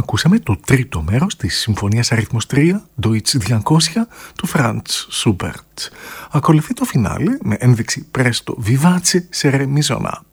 Ακούσαμε το τρίτο μέρος της Συμφωνίας αριθμός 3, Deutsch 200, του Franz Schubert. Ακολουθεί το φινάλε με ένδειξη Presto Vivace se re mi sona.